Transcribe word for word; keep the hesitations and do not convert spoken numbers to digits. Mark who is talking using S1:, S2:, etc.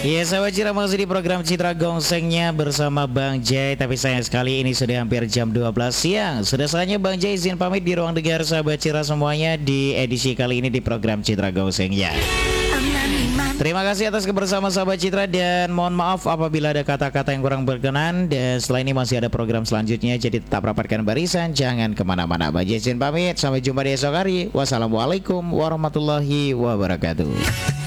S1: Iya sahabat Citra, masih di program Citra Gongsengnya bersama Bang Jai. Tapi sayang sekali ini sudah hampir jam dua belas siang. Sudah saatnya Bang Jai izin pamit di ruang dengar sahabat Citra semuanya di edisi kali ini di program Citra Gongsengnya. Terima kasih atas kebersamaan sahabat Citra dan mohon maaf apabila ada kata-kata yang kurang berkenan. Dan setelah ini masih ada program selanjutnya, jadi tetap rapatkan barisan, jangan kemana-mana. Bang Jai izin pamit, sampai jumpa di esok hari. Wassalamualaikum warahmatullahi wabarakatuh.